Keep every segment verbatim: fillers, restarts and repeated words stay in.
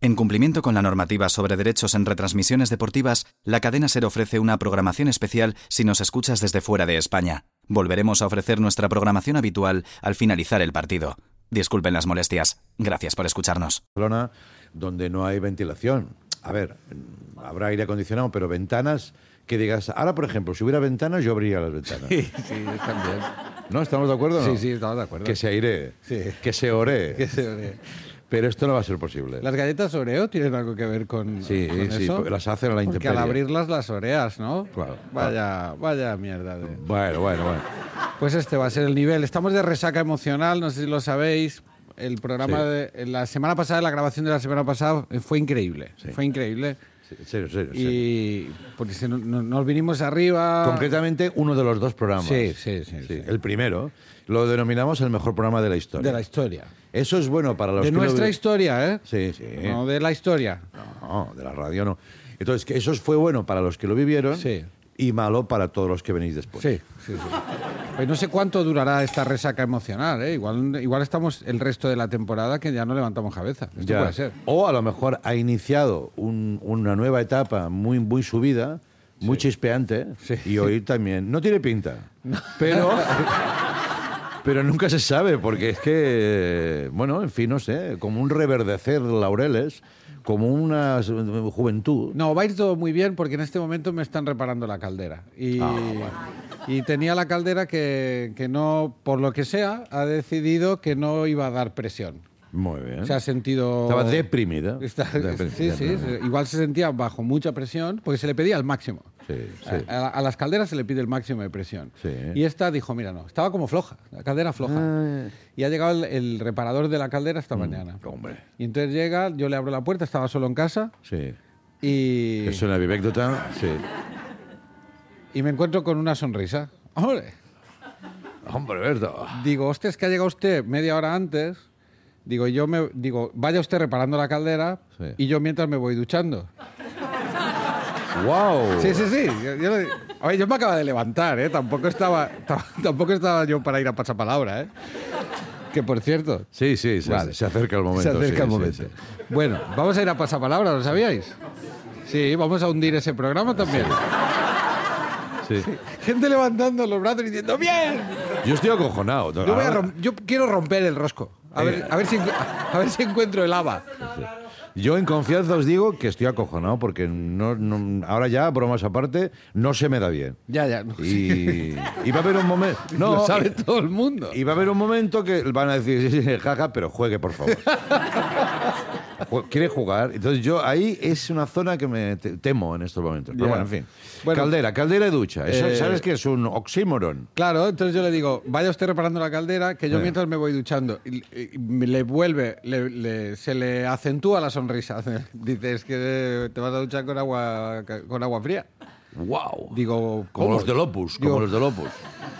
En cumplimiento con la normativa sobre derechos en retransmisiones deportivas, la cadena SER ofrece una programación especial si nos escuchas desde fuera de España. Volveremos a ofrecer nuestra programación habitual al finalizar el partido. Disculpen las molestias. Gracias por escucharnos. Barcelona, donde no hay ventilación. A ver, habrá aire acondicionado, pero ventanas que digas... Ahora, por ejemplo, si hubiera ventanas, yo abriría las ventanas. Sí, sí, también. ¿No? ¿Estamos de acuerdo o no? Sí, sí, estamos de acuerdo. Que se aire, Sí. que se ore. Que se ore. Pero esto no va a ser posible. ¿Las galletas Oreo tienen algo que ver con, Sí, con sí, eso? porque las hacen a la Porque intemperie. al abrirlas las oreas, ¿no? Claro. Vaya, vaya mierda. De... Bueno, bueno, bueno. Pues este va a ser el nivel. Estamos de resaca emocional, no sé si lo sabéis. El programa Sí. de la semana pasada, la grabación de la semana pasada fue increíble. Sí. Fue increíble. Sí, en serio, en serio, en serio. Y porque si no- no- nos vinimos arriba. Concretamente, uno de los dos programas. Sí, sí, sí, sí. El primero lo denominamos el mejor programa de la historia. De la historia. Eso es bueno para los De que lo nuestra vi- historia, ¿eh? Sí, sí. No de la historia. No, de la radio no. Entonces, que eso fue bueno para los que lo vivieron Sí. y malo para todos los que venís después. Sí, sí, sí. Pues no sé cuánto durará esta resaca emocional, ¿eh? Igual, igual estamos el resto de la temporada que ya no levantamos cabeza. Esto Ya. puede ser. O a lo mejor ha iniciado un- una nueva etapa muy, muy subida, muy chispeante, Sí. y hoy también. No tiene pinta, pero, pero nunca se sabe, porque es que, bueno, en fin, no sé, como un reverdecer laureles, como una juventud. No, va a ir todo muy bien porque en este momento me están reparando la caldera. Y, Ah, y tenía la caldera que, que no, por lo que sea, ha decidido que no iba a dar presión. Muy bien. Se ha sentido... Estaba deprimida. Está- Depri- sí, sí, deprimida. sí. Igual se sentía bajo mucha presión porque se le pedía el máximo. Sí, sí. A, a- a las calderas se le pide el máximo de presión. Sí. Y esta dijo, mira, no, estaba como floja, la caldera floja. Ah. Y ha llegado el, el reparador de la caldera esta mañana. Hombre. Y entonces llega, yo le abro la puerta, estaba solo en casa Sí. y, Es una vivécdota. Sí. y me encuentro con una sonrisa. ¡Hombre! Hombre, verdad. Digo, hostia, es que ha llegado usted media hora antes. Digo, yo me digo, vaya usted reparando la caldera Sí. y yo mientras me voy duchando. ¡Wow! Sí, sí, sí. Yo, yo, lo- a ver, yo me acaba de levantar, ¿eh? Tampoco estaba, ta- tampoco estaba yo para ir a pasapalabra, ¿eh? Que por cierto, Sí, sí, se, Vale. se acerca el momento. se acerca sí, el sí, momento. sí. Bueno, vamos a ir a pasapalabra, ¿lo sabíais? Sí, vamos a hundir ese programa también. Sí. Gente levantando los brazos y diciendo ¡bien! Yo estoy acojonado. Yo, voy a Ahora- rom- yo quiero romper el rosco. A ver, a ver, si, encu- a ver si encuentro el haba. Yo en confianza os digo que estoy acojonado porque no, no- ahora ya, bromas aparte, no se me da bien. Ya, ya. no. Y, y va a haber un momento... No, Lo sabe y- todo el mundo. Y va a haber un momento que van a decir, sí, sí, jaja, pero juegue, por favor. Jue- Quiere jugar. Entonces yo ahí es una zona que me te- temo en estos momentos. Pero Ya. bueno, en fin. Bueno, caldera, caldera y ducha. Eso, eh, ¿sabes qué es un oxímoron? Claro, entonces yo le digo, vaya usted reparando la caldera, que yo Sí. mientras me voy duchando. Y, y me le vuelve, le- le- se le acentúa la sonrisa. Dice, es que te vas a duchar con agua, con agua fría. ¡Wow! Digo, Como ¿cómo? los del Opus, Digo, como los del Opus.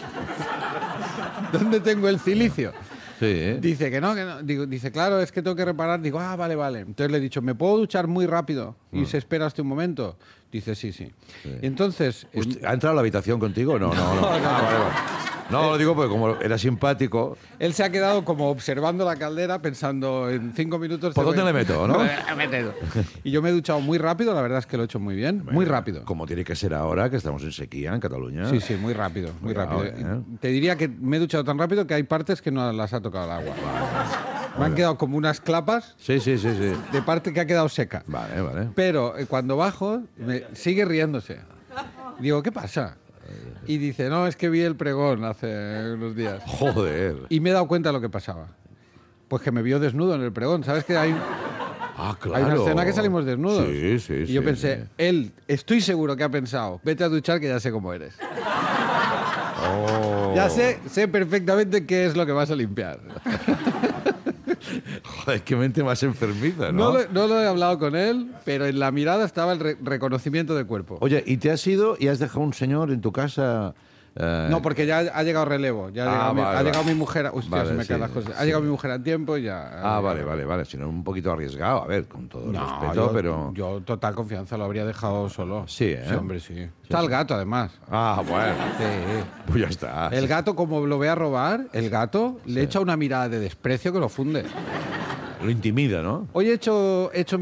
¿Dónde tengo el cilicio? Sí, ¿eh? Dice que no, que no. Digo, dice, claro, es que tengo que reparar. Digo, ah, vale, vale. Entonces le he dicho, ¿me puedo duchar muy rápido? Y se espera hasta un momento. Dice, sí, sí. Y entonces... em, ¿Usted ¿Ha entrado a la habitación contigo? No, no, no. No, no, Ah, no. vale, vale. No, lo digo porque como era simpático. él se ha quedado como observando la caldera pensando en cinco minutos... ¿Por te dónde voy- le meto, no? Me meto. Y yo me he duchado muy rápido, la verdad es que lo he hecho muy bien. Muy rápido. Como tiene que ser ahora, que estamos en sequía en Cataluña. Sí, sí, muy rápido, muy Cuidado, rápido. ¿eh? Te diría que me he duchado tan rápido que hay partes que no las ha tocado el agua. Me han quedado como unas clapas Sí, sí, sí, sí. de parte que ha quedado seca. Vale, vale. Pero eh, cuando bajo, me sigue riéndose. Digo, ¿qué pasa? Y dice, no, es que vi el pregón hace unos días. Joder. Y me he dado cuenta de lo que pasaba. Pues que me vio desnudo en el pregón. ¿Sabes que hay, Ah, claro. hay una escena que salimos desnudos? Sí, sí, Y sí. yo pensé, sí. él, estoy seguro que ha pensado, vete a duchar que ya sé cómo eres. Oh. Ya sé, sé perfectamente qué es lo que vas a limpiar. Joder, qué mente más enfermiza, No, ¿no? lo, no lo he hablado con él, pero en la mirada estaba el re- reconocimiento de cuerpo. Oye, ¿y te has ido y has dejado un señor en tu casa? eh, No, porque ya ha llegado relevo. Ya ha, Ah, llegado, mi, vale, ha llegado vale. mi mujer. a- Hostia, Vale, se me sí, caen las cosas. Ha sí. llegado mi mujer a tiempo y ya. Ah, vale, vale, vale. Si no, un poquito arriesgado, a ver, con todo el No, respeto, yo, pero... yo total confianza lo habría dejado solo. Sí, ¿eh? Sí, hombre, sí. Está el gato, además. Ah, bueno. Sí. Pues ya está. El gato, como lo ve a robar, el gato le echa una mirada de desprecio que lo funde. Lo intimida, ¿no? Hoy he hecho, he hecho